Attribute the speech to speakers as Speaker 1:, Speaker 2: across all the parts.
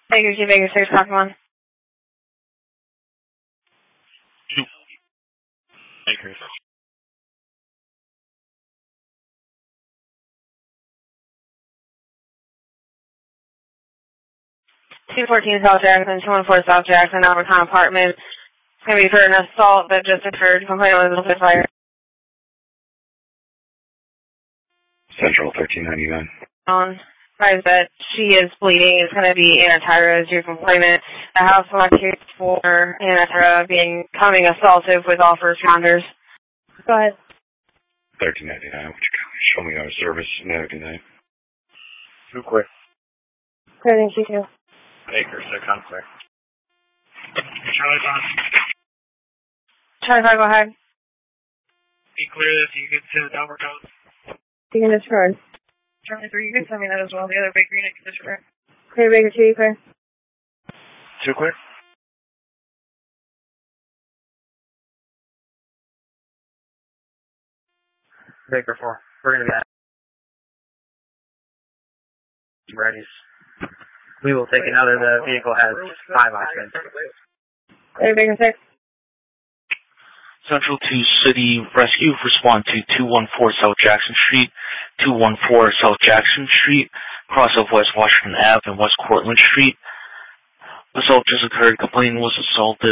Speaker 1: Baker 2, Baker 6, Falcon 1.
Speaker 2: 2. Baker.
Speaker 1: 214 South Jackson, 214 South Jackson, Alberton Apartment. It's going to be for an assault that just occurred. Complainant was a fire.
Speaker 3: Central 1399.
Speaker 1: Advise that she is bleeding. It's going to be Anna Tyra as your complainant. The house selected for Anna Tyra becoming assaultive with all first responders. Go ahead.
Speaker 3: 1399. Would you show me our service? No, good night.
Speaker 2: 2 quick.
Speaker 1: Clear, thank you, too.
Speaker 2: Baker 6 on clear. Charlie 5.
Speaker 1: Charlie 5, go ahead.
Speaker 2: Be clear if you can send the Delaware code.
Speaker 1: You can disregard.
Speaker 4: Charlie 3, you can send me that as well. The other Baker unit can disregard.
Speaker 1: Clear, Baker 2, you clear.
Speaker 2: 2 quick. Baker 4. We're going to be at ready. We will take another. The vehicle has 5 occupants.
Speaker 1: Clear, Baker 6.
Speaker 5: Central to City Rescue, respond to 214 South Jackson Street, 214 South Jackson Street, cross of West Washington Ave and West Cortlandt Street. Assault just occurred. Complainant was assaulted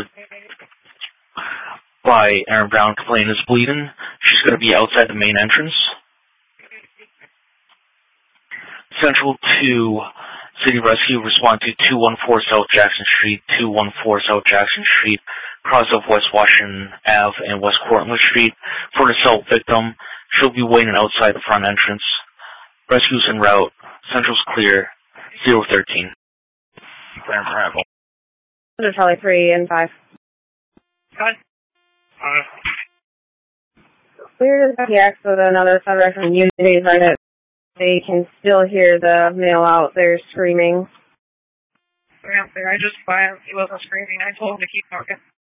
Speaker 5: by Aaron Brown. Complainant is bleeding. She's going to be outside the main entrance. Central to City Rescue, respond to 214 South Jackson Street, 214 South Jackson Street, cross of West Washington Ave and West Cortlandt Street for an assault victim. She'll be waiting outside the front entrance. Rescue's en route. Central's clear. 013.
Speaker 2: Clear and arrival.
Speaker 1: Under Charlie 3 and 5.
Speaker 4: Hi.
Speaker 1: Clear to the PX with another subject from Unity right at. They can still hear the male out there screaming.
Speaker 4: They're out there. I just, he wasn't screaming. I told him to keep talking.